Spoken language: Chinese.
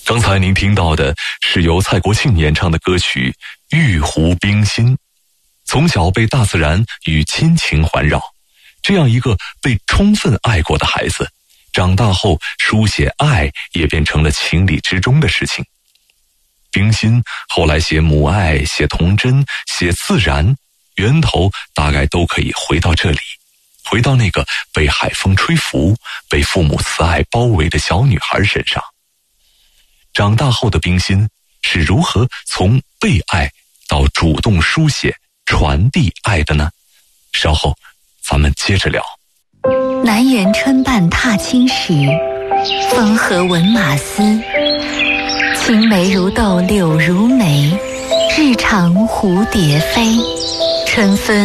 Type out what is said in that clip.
刚才您听到的是由蔡国庆演唱的歌曲《玉壶冰心》。从小被大自然与亲情环绕，这样一个被充分爱过的孩子，长大后书写爱也变成了情理之中的事情。冰心后来写母爱、写童真、写自然，源头大概都可以回到这里，回到那个被海风吹拂、被父母慈爱包围的小女孩身上。长大后的冰心是如何从被爱到主动书写、传递爱的呢？稍后咱们接着聊。 南园春半踏青时，风和闻马嘶。青梅如豆，柳如眉，日长蝴蝶飞。春分